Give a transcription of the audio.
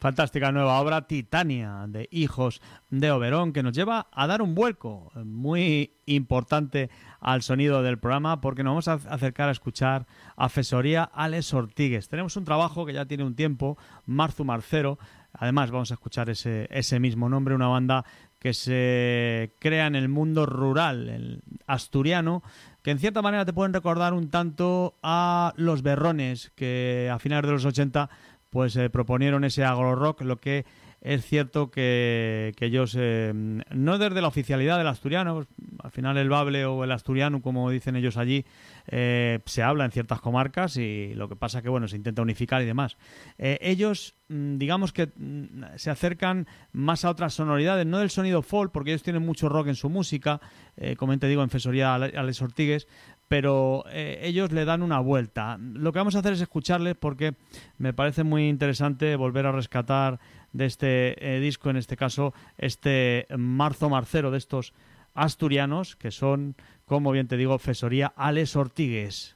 Fantástica nueva obra, Titania, de Hijos de Oberón, que nos lleva a dar un vuelco muy importante al sonido del programa, porque nos vamos a acercar a escuchar a Fesoría Ales Ortigues. Tenemos un trabajo que ya tiene un tiempo, Marzu Marcero. Además vamos a escuchar ese mismo nombre, una banda que se crea en el mundo rural, el asturiano, que en cierta manera te pueden recordar un tanto a Los Berrones, que a finales de los 80 pues proponieron ese agro-rock, lo que es cierto que ellos, no desde la oficialidad del asturiano, pues, al final el bable o el asturiano, como dicen ellos allí, se habla en ciertas comarcas y lo que pasa que, bueno, se intenta unificar y demás. Ellos, digamos que se acercan más a otras sonoridades, no del sonido folk, porque ellos tienen mucho rock en su música, como te digo, en Fesoría Ales Ortigues, pero ellos le dan una vuelta. Lo que vamos a hacer es escucharles porque me parece muy interesante volver a rescatar de este disco, en este caso, este Marzo Marcero de estos asturianos, que son, como bien te digo, Fesoría Ales Ortigues.